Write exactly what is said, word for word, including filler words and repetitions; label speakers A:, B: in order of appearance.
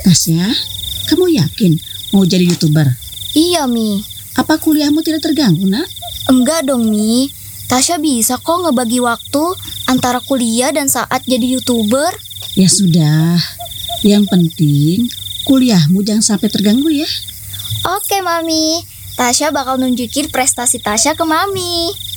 A: Tasya, kamu yakin mau jadi YouTuber?
B: Iya, Mi.
A: Apa kuliahmu tidak terganggu, nak?
B: Enggak dong, Mi. Tasya bisa kok ngebagi waktu antara kuliah dan saat jadi YouTuber.
A: Ya sudah, yang penting kuliahmu jangan sampai terganggu ya.
B: Oke, Mami. Tasya bakal nunjukin prestasi Tasya ke Mami.